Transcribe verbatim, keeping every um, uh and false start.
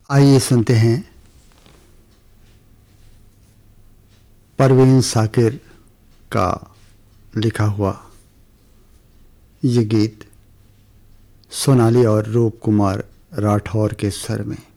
आइए सुनते हैं परवीन साकिर का लिखा हुआ ये गीत सोनाली और रूप कुमार राठौर के स्वर में।